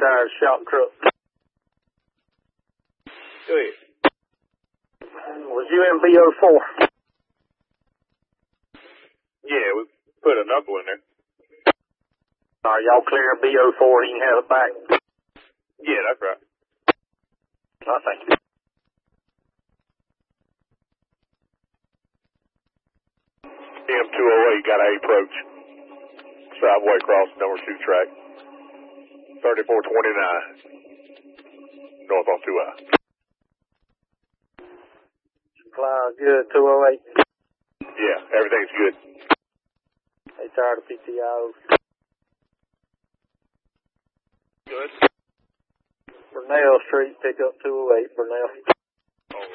tired shop truck. Go ahead. Was you in BO4? Yeah, we put an uncle in there. Are y'all clear BO4 and you can have it back? Yeah, that's right. I thank you. M208 got a approach. Sideway cross number 2 track. 3429. North on 2I. Supply good, 208. Yeah, everything's good. They tired of PTOs. Good. Burnell Street, pick up 208, Burnell.